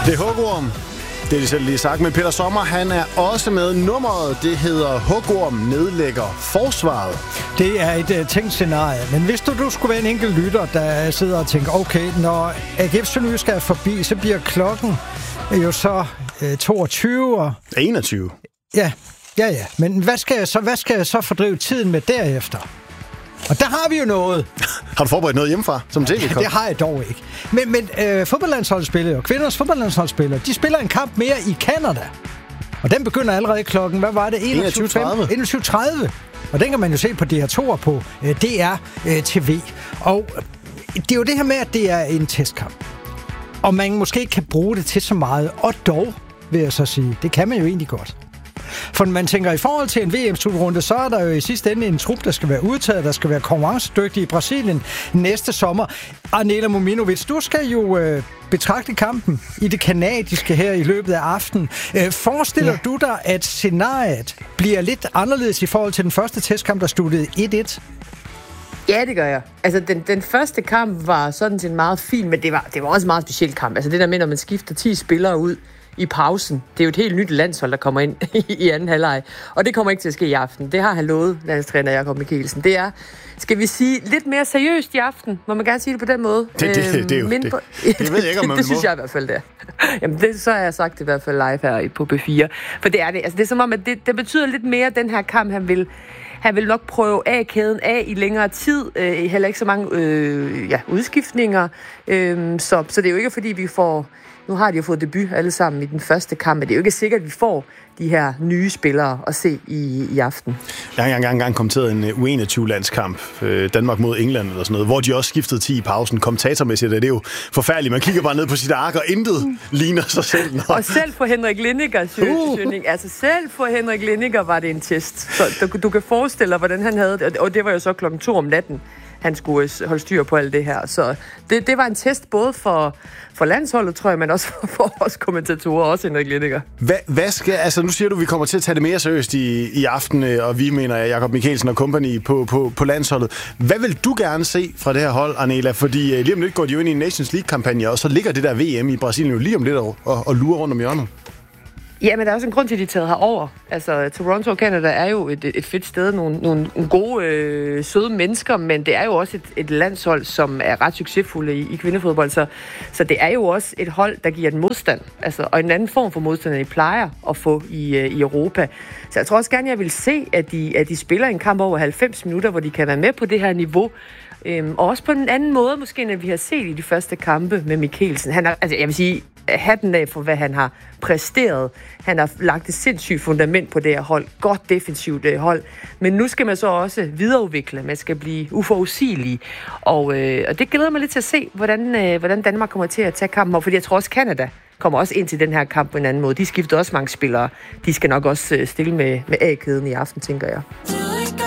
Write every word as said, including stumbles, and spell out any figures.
Det er hugorm. Det er de selv lige sagt. Men Peter Sommer, han er også med. Nummeret, det hedder Hugorm nedlægger forsvaret. Det er et uh, tænkt scenarie. Men hvis du, du skulle være en enkelt lytter, der sidder og tænker, okay, når A G F Sønderjysk er forbi, så bliver klokken jo så uh, toogtyve og... enogtyve. Ja, ja, ja. Men hvad skal jeg så, hvad skal jeg så fordrive tiden med derefter? Og der har vi jo noget. Har du forberedt noget hjemmefra som tv-kop? Det har jeg dog ikke. Men, men øh, fodboldlandsholdsspillere og kvinders fodboldlandsholdsspillere, de spiller en kamp mere i Canada. Og den begynder allerede klokken, hvad var det? enogtyve tredive. Og den kan man jo se på D R to og på øh, D R øh, T V. Og det er jo det her med, at det er en testkamp. Og man måske ikke kan bruge det til så meget. Og dog, vil jeg så sige, det kan man jo egentlig godt. For når man tænker, i forhold til en V M-slutrunde, så er der jo i sidste ende en trup, der skal være udtaget, der skal være konkurrencedygtig i Brasilien næste sommer. Arnela Mominovic, du skal jo øh, betragte kampen i det kanadiske her i løbet af aftenen. Øh, forestiller ja. du dig, at scenariet bliver lidt anderledes i forhold til den første testkamp, der sluttede et et? Ja, det gør jeg. Altså, den, den første kamp var sådan set meget fin, men det var, det var også en meget speciel kamp. Altså, det der med, når man skifter ti spillere ud i pausen. Det er jo et helt nyt landshold, der kommer ind i anden halvleg. Og det kommer ikke til at ske i aften. Det har han lovet, landstræner Jakob Mikkelsen. Det er, skal vi sige, lidt mere seriøst i aften. Må man gerne sige det på den måde? Det, det, det, det er jo det. På... Det ved jeg ikke, om man det, det synes jeg i hvert fald, det er. Jamen, det, så har jeg sagt det i hvert fald live her på B fire. For det er det. Altså, det er som om, at det, det betyder lidt mere, den her kamp, han vil... Han vil nok prøve A-kæden af i længere tid. Øh, heller ikke så mange øh, ja, udskiftninger. Øh, så, så det er jo ikke, fordi vi får... Nu har de jo fået debut alle sammen i den første kamp, men det er jo ikke sikkert, at vi får de her nye spillere at se i, i aften. Jeg har engang, engang kommenteret en U enogtyve-landskamp, øh, Danmark mod England eller sådan noget, hvor de også skiftede ti i pausen. Kommentatormæssigt er det jo forfærdeligt. Man kigger bare ned på sit ark, og intet mm. ligner sig selv. Når... Og selv for Henrik Lindiger, Søning, uh. altså selv for Henrik Lindiger var det en test. Så du, du kan forestille dig, hvordan han havde det, og det var jo så klokken to om natten. Han skulle holde styr på alt det her. Så det, det var en test både for, for landsholdet, tror jeg, men også for, for os kommentatorer, også Henrik Lindiger. Hvad, hvad skal, altså nu siger du, at vi kommer til at tage det mere seriøst i, i aften, og vi mener Jakob Mikkelsen og company på, på, på landsholdet. Hvad vil du gerne se fra det her hold, Arnela? Fordi lige om lidt går de jo ind i en Nations League-kampagne, og så ligger det der V M i Brasilien jo lige om lidt og, og, og lurer rundt om hjørnet. Ja, men der er også en grund til, at de er taget herover. Altså, Toronto og Canada er jo et, et fedt sted, nogle, nogle gode, øh, søde mennesker, men det er jo også et, et landshold, som er ret succesfulde i, i kvindefodbold, så, så det er jo også et hold, der giver den modstand, altså, og en anden form for modstand, end de plejer at få i, øh, i Europa. Så jeg tror også gerne, jeg vil se, at de, at de spiller en kamp over halvfems minutter, hvor de kan være med på det her niveau, øhm, og også på en anden måde, måske, end vi har set i de første kampe med Mikkelsen. Han er, altså, jeg vil sige, hatten af for, hvad han har præsteret. Han har lagt et sindssygt fundament på det her hold. Godt defensivt hold. Men nu skal man så også videreudvikle. Man skal blive uforudsigelig. Og, øh, og det glæder mig lidt til at se, hvordan, øh, hvordan Danmark kommer til at tage kampen over. Fordi jeg tror også, Canada kommer også ind til den her kamp på en anden måde. De skifter også mange spillere. De skal nok også stille med, med A-kæden i aften, tænker jeg.